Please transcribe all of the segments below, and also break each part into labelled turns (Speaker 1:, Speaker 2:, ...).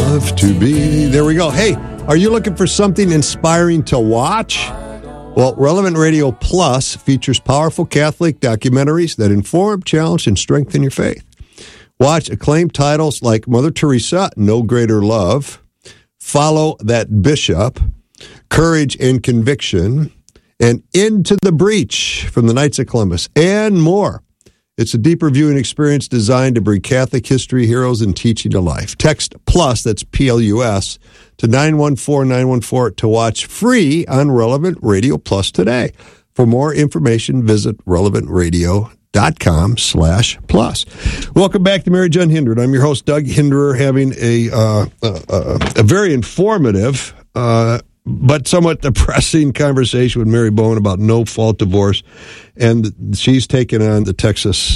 Speaker 1: love to be. There we go. Hey, are you looking for something inspiring to watch? Well, Relevant Radio Plus features powerful Catholic documentaries that inform, challenge, and strengthen your faith. Watch acclaimed titles like Mother Teresa, No Greater Love, Follow That Bishop, Courage and Conviction, and Into the Breach from the Knights of Columbus, and more. It's a deeper viewing experience designed to bring Catholic history, heroes, and teaching to life. Text PLUS, that's P-L-U-S, to 914-914 to watch free on Relevant Radio Plus today. For more information, visit relevantradio.com/plus. Welcome back to Mary Jen Hindred. I'm your host, Doug Hinderer, having a very informative but somewhat depressing conversation with Mary Bowen about no-fault divorce. And she's taken on the Texas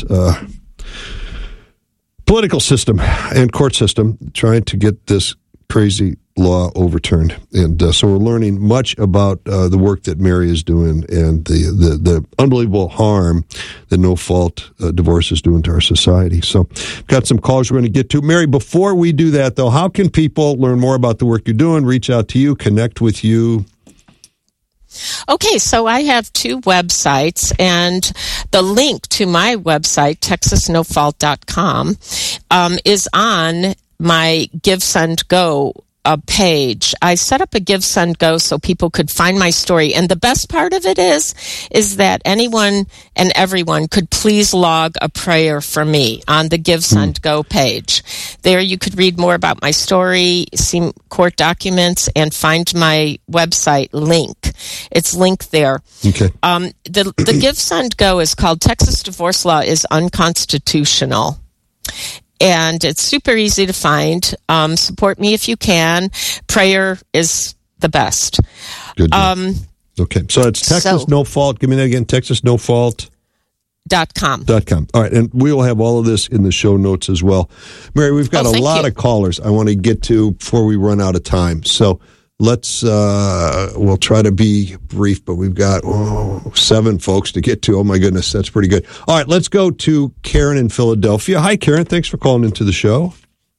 Speaker 1: political system and court system, trying to get this crazy law overturned. And so we're learning much about the work that Mary is doing and the unbelievable harm that no-fault divorce is doing to our society. So got some calls we're going to get to. Mary, before we do that, though, how can people learn more about the work you're doing, reach out to you, connect with you?
Speaker 2: Okay, so I have two websites, and the link to my website, texasnofault.com, is on my Give, Send, Go page. I set up a Give, Send, Go so people could find my story. And the best part of it is that anyone and everyone could please log a prayer for me on the Give, Send, Go page. There you could read more about my story, see court documents, and find my website link. It's linked there.
Speaker 1: Okay.
Speaker 2: The Give, Send, Go is called Texas Divorce Law is Unconstitutional. And it's super easy to find. Support me if you can. Prayer is the best.
Speaker 1: Good. Okay. So it's Texas No Fault. Give me that again. TexasNoFault.com. All right. And we will have all of this in the show notes as well. Mary, we've got a lot of callers I want to get to before we run out of time. So let's, we'll try to be brief, but we've got 7 folks to get to. Oh, my goodness, that's pretty good. All right, let's go to Karen in Philadelphia. Hi, Karen. Thanks for calling into the show.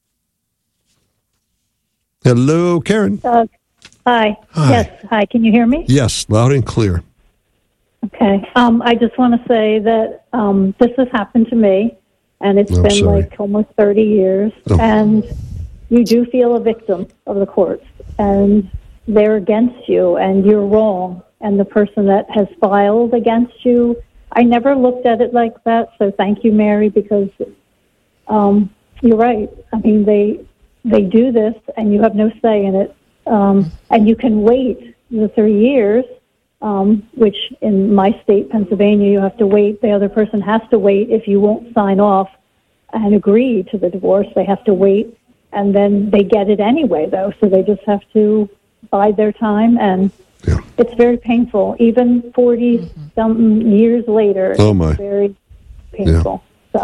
Speaker 1: Hello, Karen.
Speaker 3: Hi. Hi. Yes. Hi. Can you hear me?
Speaker 1: Yes, loud and clear.
Speaker 3: Okay. I just want to say that this has happened to me, and it's been like almost 30 years, and you do feel a victim of the courts. And they're against you, and you're wrong. And the person that has filed against you, I never looked at it like that. So thank you, Mary, because you're right. I mean, they do this, and you have no say in it. And you can wait the 3 years, which in my state, Pennsylvania, you have to wait. The other person has to wait if you won't sign off and agree to the divorce. They have to wait. And then they get it anyway, though, so they just have to bide their time, and it's very painful. Even 40-something years later, it's very painful.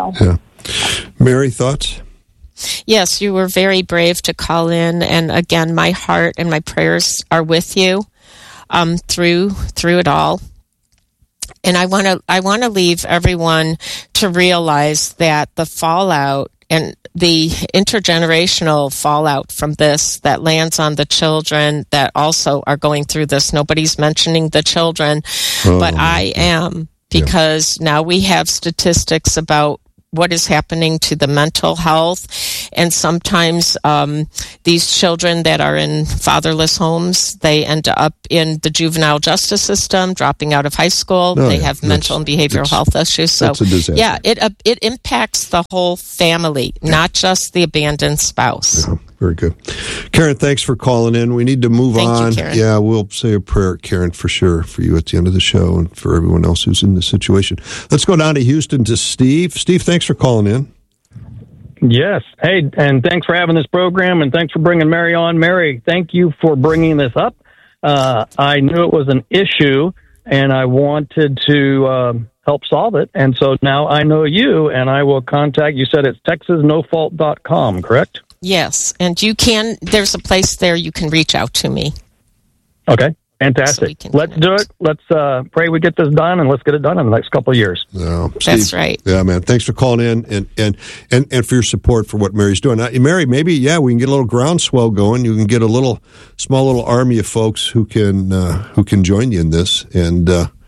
Speaker 1: Mary, thoughts?
Speaker 2: Yes, you were very brave to call in, and again, my heart and my prayers are with you through it all. And I want to leave everyone to realize that the fallout and the intergenerational fallout from this that lands on the children that also are going through this. Nobody's mentioning the children, but I am, because now we have statistics about what is happening to the mental health. And sometimes these children that are in fatherless homes, they end up in the juvenile justice system, dropping out of high school. They have mental and behavioral health issues. So, yeah, it impacts the whole family, not just the abandoned spouse.
Speaker 1: Yeah, very good. Karen, thanks for calling in. We need to move on.
Speaker 2: Thank you, Karen.
Speaker 1: Yeah, we'll say a prayer, Karen, for sure, for you at the end of the show and for everyone else who's in this situation. Let's go down to Houston to Steve. Steve, thanks for calling in.
Speaker 4: Yes. Hey, and thanks for having this program, and thanks for bringing Mary on. Mary, thank you for bringing this up. I knew it was an issue, and I wanted to help solve it, and so now I know you, and I will contact you. Said it's TexasNoFault.com, correct?
Speaker 2: Yes, and there's a place there you can reach out to me.
Speaker 4: Okay. Fantastic. So let's do it. Let's pray we get this done, and let's get it done in the next couple of years.
Speaker 2: That's right.
Speaker 1: Yeah, man. Thanks for calling in and for your support for what Mary's doing. Mary, maybe, we can get a little groundswell going. You can get a small little army of folks who can join you in this. And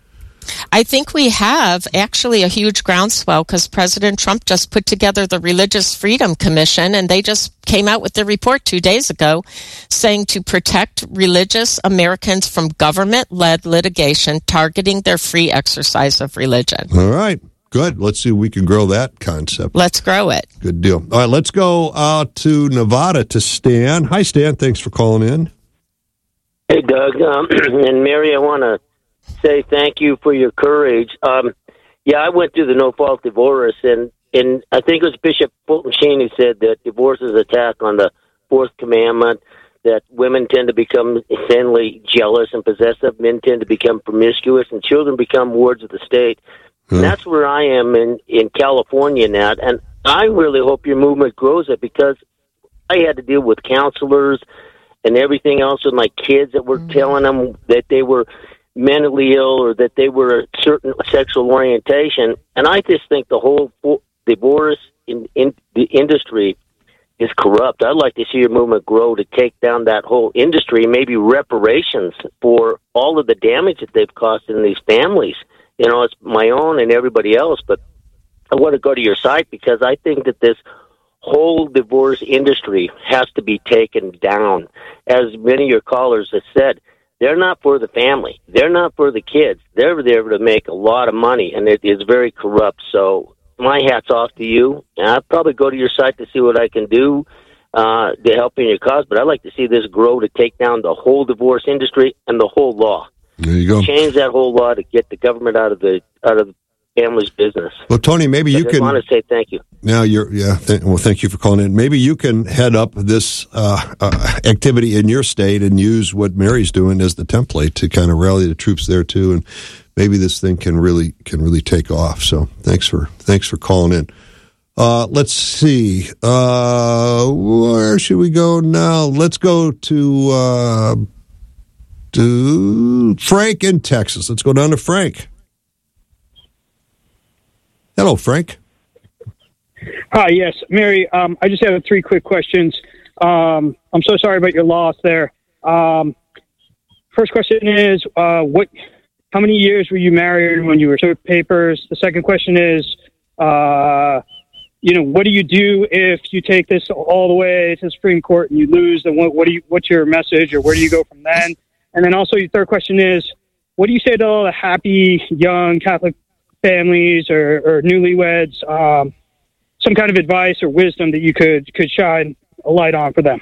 Speaker 2: I think we have actually a huge groundswell because President Trump just put together the Religious Freedom Commission, and they just came out with their report 2 days ago saying to protect religious Americans from government-led litigation targeting their free exercise of religion.
Speaker 1: All right. Good. Let's see if we can grow that concept.
Speaker 2: Let's grow it.
Speaker 1: Good deal. All right, let's go out to Nevada to Stan. Hi, Stan. Thanks for calling in.
Speaker 5: Hey, Doug. And Mary, I want to say thank you for your courage. I went through the no-fault divorce, and I think it was Bishop Fulton Sheen who said that divorce is an attack on the fourth commandment, that women tend to become insanely jealous and possessive, men tend to become promiscuous, and children become wards of the state. And that's where I am in California now, and I really hope your movement grows it, because I had to deal with counselors and everything else with my kids that were telling them that they were mentally ill or that they were a certain sexual orientation. And I just think the whole divorce in the industry is corrupt. I'd like to see your movement grow to take down that whole industry, maybe reparations for all of the damage that they've caused in these families. It's my own and everybody else, but I want to go to your site because I think that this whole divorce industry has to be taken down. As many of your callers have said, they're not for the family. They're not for the kids. They're there to make a lot of money, and it is very corrupt. So my hat's off to you. And I'll probably go to your site to see what I can do to help in your cause, but I'd like to see this grow to take down the whole divorce industry and the whole law.
Speaker 1: There you go.
Speaker 5: Change that whole law to get the government out of the family's business.
Speaker 1: Well, Tony, maybe you can.
Speaker 5: I want to say thank you.
Speaker 1: Now thank you for calling in. Maybe you can head up this activity in your state and use what Mary's doing as the template to kind of rally the troops there too, and maybe this thing can really take off. So thanks for calling in. Let's see. Where should we go now? Let's go to Frank in Texas. Let's go down to Frank. Hello, Frank.
Speaker 6: Hi, yes. Mary, I just have 3 quick questions. I'm so sorry about your loss there. First question is, how many years were you married when you were served papers? The second question is, what do you do if you take this all the way to the Supreme Court and you lose? Then what's your message, or where do you go from then? And then also your third question is, what do you say to all the happy young Catholic families or newlyweds? Some kind of advice or wisdom that you could shine a light on for them.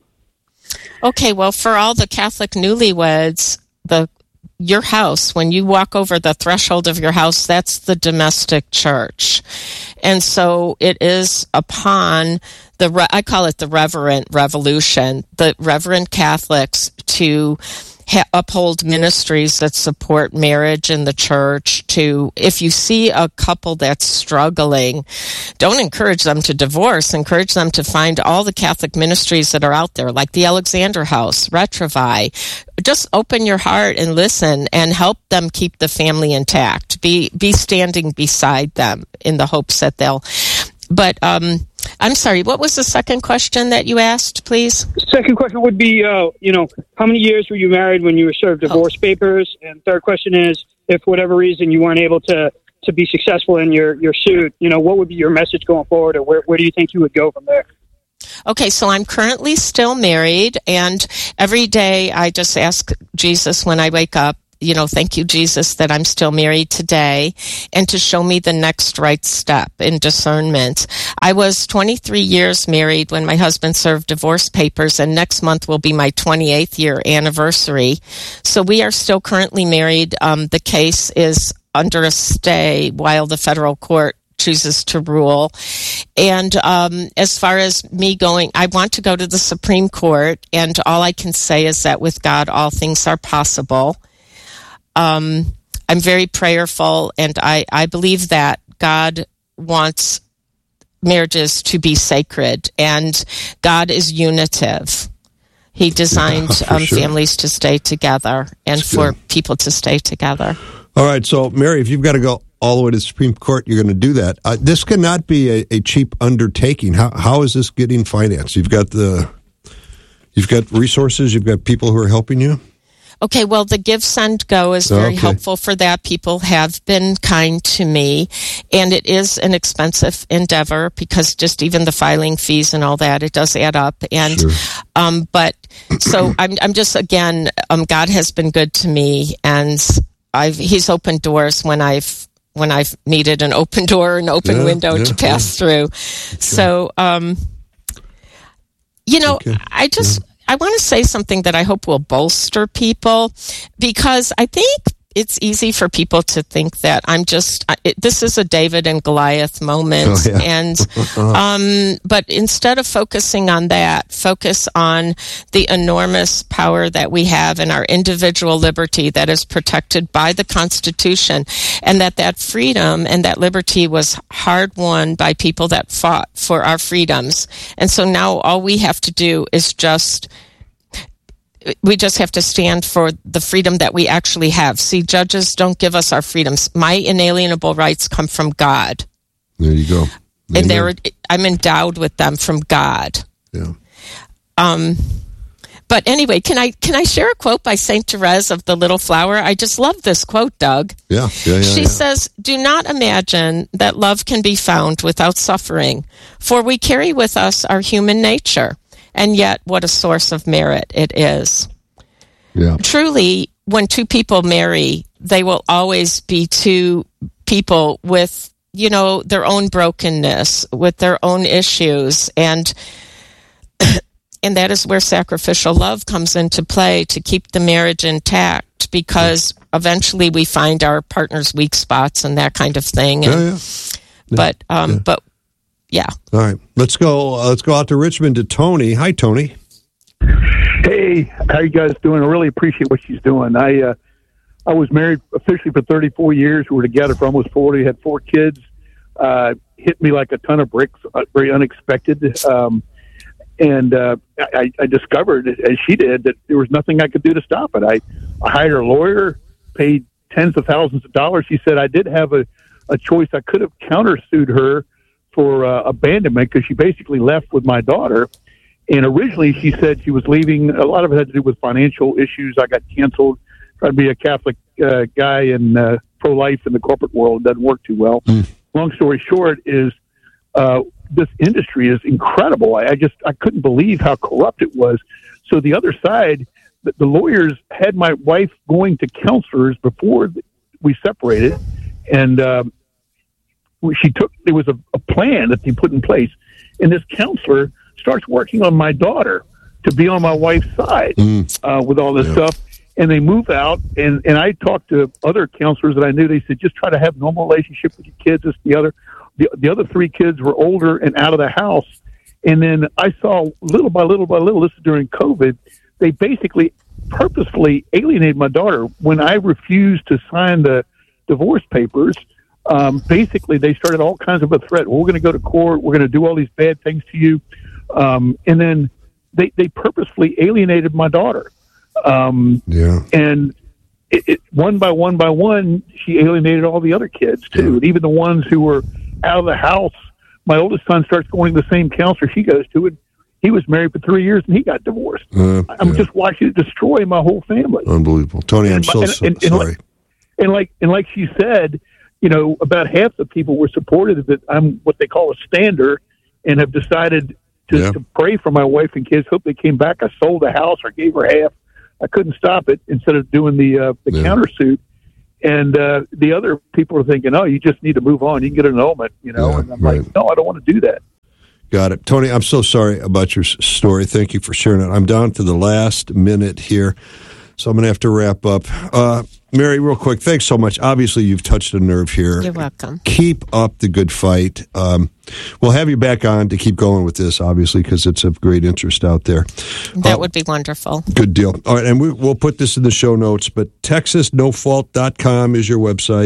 Speaker 2: Okay, well, for all the Catholic newlyweds, your house, when you walk over the threshold of your house, that's the domestic church. And so it is upon I call it the Reverend Revolution, the Reverend Catholics to uphold ministries that support marriage in the church. If you see a couple that's struggling, don't encourage them to divorce. Encourage them to find all the Catholic ministries that are out there, like the Alexander House, Retrovi. Just open your heart and listen and help them keep the family intact. Be standing beside them in the hopes that they'll... But I'm sorry, what was the second question that you asked, please?
Speaker 6: Second question would be, how many years were you married when you were served divorce papers? And third question is, if for whatever reason you weren't able to be successful in your suit, what would be your message going forward, or where do you think you would go from there?
Speaker 2: Okay, so I'm currently still married, and every day I just ask Jesus when I wake up, thank you, Jesus, that I'm still married today, and to show me the next right step in discernment. I was 23 years married when my husband served divorce papers, and next month will be my 28th year anniversary. So we are still currently married. The case is under a stay while the federal court chooses to rule. And as far as me going, I want to go to the Supreme Court, and all I can say is that with God, all things are possible. I'm very prayerful, and I believe that God wants marriages to be sacred, and God is unitive. He designed
Speaker 1: sure.
Speaker 2: families to stay together and
Speaker 1: That's
Speaker 2: for
Speaker 1: good.
Speaker 2: people to stay together.
Speaker 1: All right, so Mary, if you've got to go all the way to the Supreme Court, you're going to do that. This cannot be a cheap undertaking. How is this getting financed? You've got resources. You've got people who are helping you.
Speaker 2: Okay, well, the Give, Send, Go is very helpful for that. People have been kind to me, and it is an expensive endeavor because just even the filing fees and all that, it does add up. And sure. But so I'm just, again, God has been good to me, and He's opened doors when I've needed an open door, an open window to pass through. Okay. So, I want to say something that I hope will bolster people, because I think it's easy for people to think that this is a David and Goliath moment. Oh, yeah. And, but instead of focusing on that, focus on the enormous power that we have in our individual liberty that is protected by the Constitution, and that freedom and that liberty was hard won by people that fought for our freedoms. And so now all we have to do is we just have to stand for the freedom that we actually have. See, judges don't give us our freedoms. My inalienable rights come from God.
Speaker 1: There you go.
Speaker 2: Amen. And I'm endowed with them from God.
Speaker 1: Yeah.
Speaker 2: But anyway, can I share a quote by Saint Therese of the Little Flower? I just love this quote, Doug.
Speaker 1: Yeah.
Speaker 2: She says, "Do not imagine that love can be found without suffering, for we carry with us our human nature. And yet, what a source of merit it is."
Speaker 1: Yeah.
Speaker 2: Truly, when two people marry, they will always be two people with, their own brokenness, with their own issues. And that is where sacrificial love comes into play to keep the marriage intact, because eventually we find our partner's weak spots and that kind of thing. And, But yeah.
Speaker 1: All right. Let's go out to Richmond to Tony. Hi, Tony.
Speaker 7: Hey, how you guys doing? I really appreciate what she's doing. I was married officially for 34 years. We were together for almost 40. Had 4 kids. Hit me like a ton of bricks, very unexpected. And I discovered, as she did, that there was nothing I could do to stop it. I hired a lawyer, paid tens of thousands of dollars. She said I did have a choice. I could have countersued her for abandonment, because she basically left with my daughter. And originally she said she was leaving. A lot of it had to do with financial issues. I got canceled. Trying to be a Catholic guy and pro-life in the corporate world doesn't work too well. Long story short is this industry is incredible. I couldn't believe how corrupt it was. So the other side, the lawyers had my wife going to counselors before we separated, and there was a plan that they put in place, and this counselor starts working on my daughter to be on my wife's side with all this stuff. And they move out, and I talked to other counselors that I knew. They said, just try to have a normal relationship with your kids. The other 3 kids were older and out of the house. And then I saw little by little by little, this is during COVID, they basically purposefully alienated my daughter. When I refused to sign the divorce papers, basically they started all kinds of a threat. Well, we're going to go to court. We're going to do all these bad things to you. And then they purposefully alienated my daughter. And it one by one, she alienated all the other kids too. And even the ones who were out of the house. My oldest son starts going to the same counselor she goes to, and he was married for 3 years and he got divorced. I'm just watching it destroy my whole family.
Speaker 1: Unbelievable. Tony, I'm so sorry.
Speaker 7: And like she said, about half the people were supportive that I'm what they call a stander, and have decided to pray for my wife and kids. Hope they came back. I sold the house or gave her half. I couldn't stop it instead of doing the countersuit. And the other people are thinking, oh, you just need to move on. You can get an annulment, and I'm like, no, I don't want to do that.
Speaker 1: Got it. Tony, I'm so sorry about your story. Thank you for sharing it. I'm down to the last minute here, so I'm going to have to wrap up. Mary, real quick, thanks so much. Obviously, you've touched a nerve here.
Speaker 2: You're welcome.
Speaker 1: Keep up the good fight. We'll have you back on to keep going with this, obviously, because it's of great interest out there.
Speaker 2: That would be wonderful.
Speaker 1: Good deal. All right, and we'll put this in the show notes, but TexasNofault.com is your website.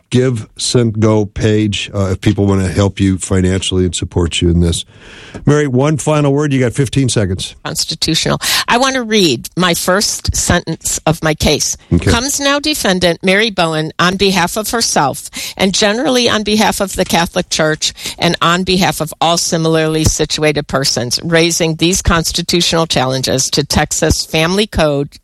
Speaker 1: Give, Send, Go page if people want to help you financially and support you in this. Mary, one final word. You got 15 seconds.
Speaker 2: Constitutional. I want to read my first sentence of my case.
Speaker 1: Okay.
Speaker 2: Comes now defendant Mary Bowen on behalf of herself and generally on behalf of the Catholic Church and on behalf of all similarly situated persons raising these constitutional challenges to Texas Family Code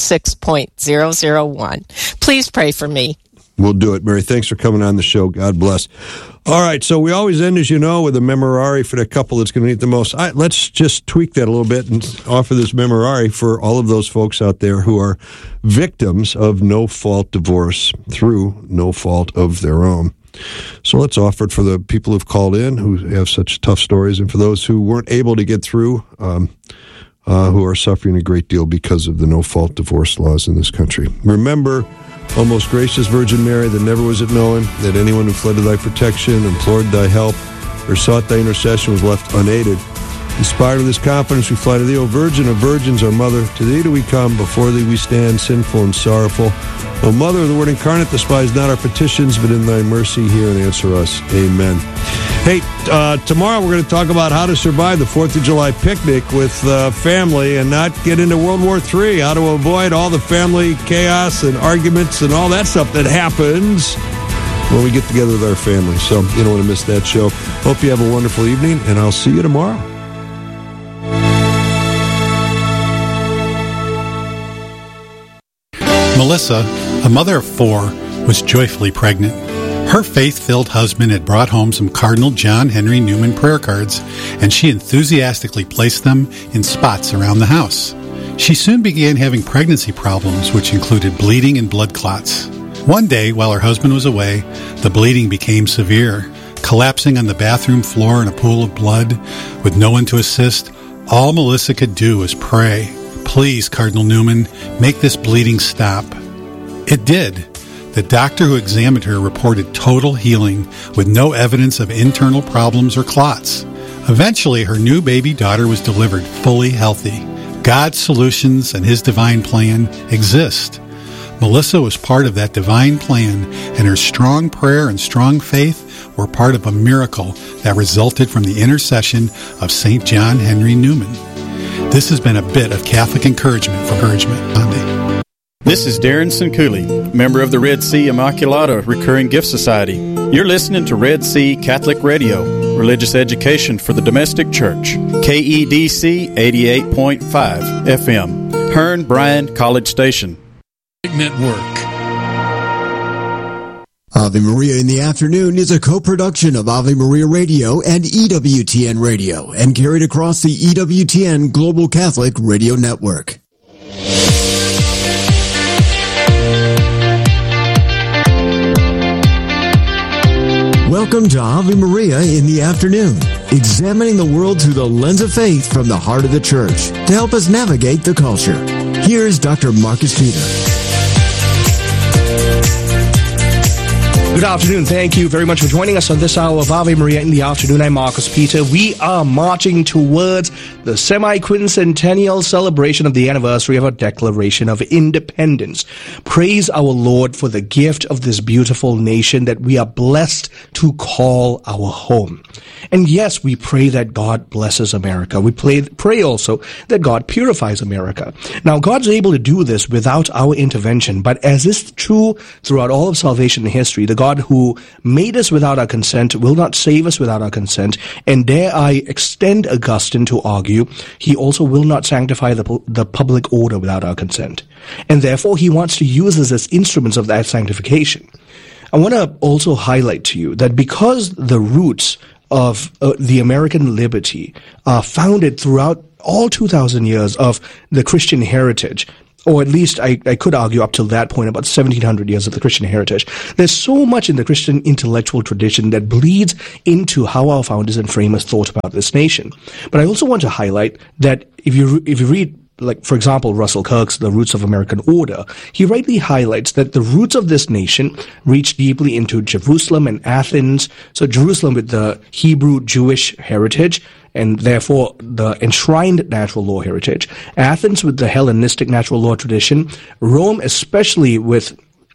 Speaker 2: 6.001. Please pray for me.
Speaker 1: We'll do it, Mary. Thanks for coming on the show. God bless. All right, so we always end, as you know, with a memorare for the couple that's going to need the most. Let's just tweak that a little bit and offer this memorare for all of those folks out there who are victims of no-fault divorce through no fault of their own. So let's offer it for the people who've called in, who have such tough stories, and for those who weren't able to get through, who are suffering a great deal because of the no-fault divorce laws in this country. Remember, O most gracious Virgin Mary, that never was it known that anyone who fled to thy protection, implored thy help, or sought thy intercession was left unaided. Inspired with this confidence, we fly to thee, O Virgin of Virgins, our Mother. To thee do we come, before thee we stand, sinful and sorrowful. O Mother of the Word incarnate, despise not our petitions, but in thy mercy hear and answer us. Amen. Hey, tomorrow we're going to talk about how to survive the 4th of July picnic with family and not get into World War III, how to avoid all the family chaos and arguments and all that stuff that happens when we get together with our family. So you don't want to miss that show. Hope you have a wonderful evening, and I'll see you tomorrow.
Speaker 8: Melissa, a mother of 4, was joyfully pregnant. Her faith-filled husband had brought home some Cardinal John Henry Newman prayer cards, and she enthusiastically placed them in spots around the house. She soon began having pregnancy problems, which included bleeding and blood clots. One day, while her husband was away, the bleeding became severe. Collapsing on the bathroom floor in a pool of blood, with no one to assist, all Melissa could do was pray. Please, Cardinal Newman, make this bleeding stop. It did. The doctor who examined her reported total healing with no evidence of internal problems or clots. Eventually, her new baby daughter was delivered fully healthy. God's solutions and His divine plan exist. Melissa was part of that divine plan, and her strong prayer and strong faith were part of a miracle that resulted from the intercession of St. John Henry Newman. This has been a bit of Catholic encouragement for Encouragement Monday.
Speaker 9: This is Darren Sincooley, member of the Red Sea Immaculata Recurring Gift Society. You're listening to Red Sea Catholic Radio, religious education for the domestic church. KEDC 88.5 FM, Hearn Bryan College Station.
Speaker 10: Network.
Speaker 11: Ave Maria in the Afternoon is a co-production of Ave Maria Radio and EWTN Radio and carried across the EWTN Global Catholic Radio Network. Welcome to Ave Maria in the Afternoon, examining the world through the lens of faith from the heart of the Church to help us navigate the culture. Here's Dr. Marcus Peter.
Speaker 12: Good afternoon. Thank you very much for joining us on this hour of Ave Maria in the Afternoon. I'm Marcus Peter. We are marching towards the semi-quincentennial celebration of the anniversary of our Declaration of Independence. Praise our Lord for the gift of this beautiful nation that we are blessed to call our home. And yes, we pray that God blesses America. We pray also that God purifies America. Now, God's able to do this without our intervention, but as is true throughout all of salvation history, the God who made us without our consent will not save us without our consent. And dare I extend Augustine to argue, he also will not sanctify the public order without our consent. And therefore, he wants to use us as instruments of that sanctification. I want to also highlight to you that because the roots of the American liberty are founded throughout all 2,000 years of the Christian heritage, or at least I could argue up till that point, about 1,700 years of the Christian heritage. There's so much in the Christian intellectual tradition that bleeds into how our founders and framers thought about this nation. But I also want to highlight that if you read, like, for example, Russell Kirk's The Roots of American Order, he rightly highlights that the roots of this nation reach deeply into Jerusalem and Athens. So Jerusalem with the Hebrew Jewish heritage, and therefore the enshrined natural law heritage. Athens with the Hellenistic natural law tradition. Rome, especially with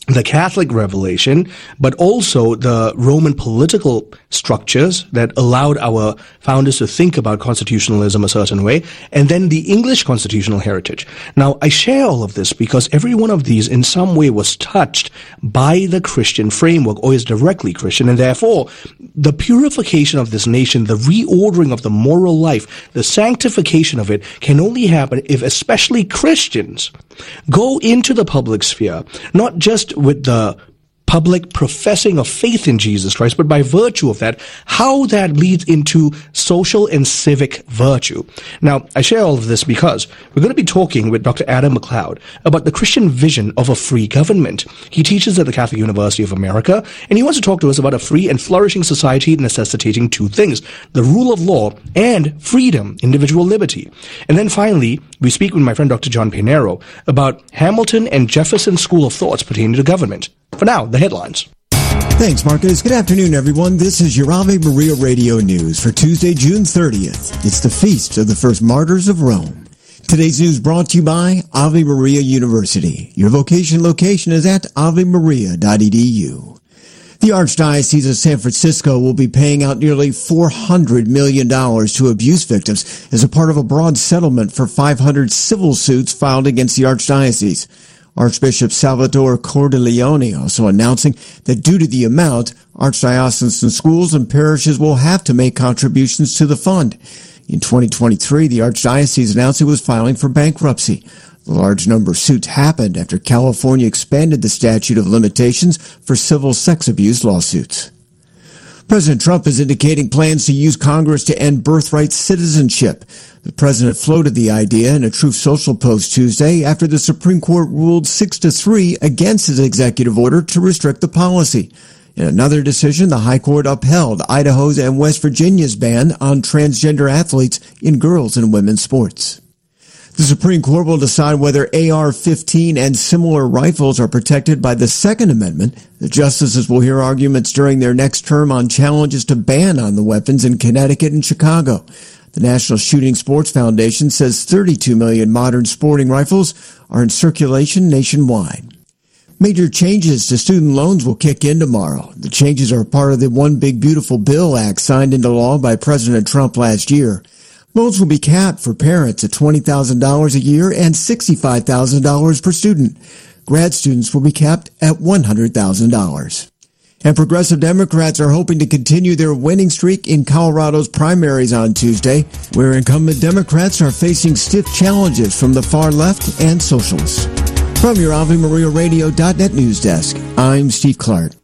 Speaker 12: the Catholic revelation, but also the Roman political structures that allowed our founders to think about constitutionalism a certain way, and then the English constitutional heritage. Now, I share all of this because every one of these in some way was touched by the Christian framework or is directly Christian, and therefore the purification of this nation, the reordering of the moral life, the sanctification of it can only happen if especially Christians go into the public sphere, not just with the public professing of faith in Jesus Christ, but by virtue of that, how that leads into social and civic virtue. Now, I share all of this because we're going to be talking with Dr. Adam McLeod about the Christian vision of a free government. He teaches at the Catholic University of America, and he wants to talk to us about a free and flourishing society necessitating two things: the rule of law and freedom, individual liberty. And then finally, we speak with my friend Dr. John Pinero about Hamilton and Jefferson school of thoughts pertaining to government. For now, the headlines.
Speaker 11: Thanks, Marcus. Good afternoon, everyone. This is your Ave Maria Radio News for Tuesday, June 30th. It's the feast of the first martyrs of Rome. Today's news brought to you by Ave Maria University. Your vocation location is at avemaria.edu. The Archdiocese of San Francisco will be paying out nearly $400 million to abuse victims as a part of a broad settlement for 500 civil suits filed against the Archdiocese. Archbishop Salvatore Cordileone also announcing that due to the amount, archdiocesan schools and parishes will have to make contributions to the fund. In 2023, the Archdiocese announced it was filing for bankruptcy. The large number of suits happened after California expanded the statute of limitations for civil sex abuse lawsuits. President Trump is indicating plans to use Congress to end birthright citizenship. The president floated the idea in a Truth Social post Tuesday after the Supreme Court ruled 6-3 against his executive order to restrict the policy. In another decision, the High Court upheld Idaho's and West Virginia's ban on transgender athletes in girls and women's sports. The Supreme Court will decide whether AR-15 and similar rifles are protected by the Second Amendment. The justices will hear arguments during their next term on challenges to ban on the weapons in Connecticut and Chicago. The National Shooting Sports Foundation says 32 million modern sporting rifles are in circulation nationwide. Major changes to student loans will kick in tomorrow. The changes are part of the One Big Beautiful Bill Act signed into law by President Trump last year. Loans will be capped for parents at $20,000 a year and $65,000 per student. Grad students will be capped at $100,000. And progressive Democrats are hoping to continue their winning streak in Colorado's primaries on Tuesday, where incumbent Democrats are facing stiff challenges from the far left and socialists. From your AveMariaRadio.net news desk, I'm Steve Clark.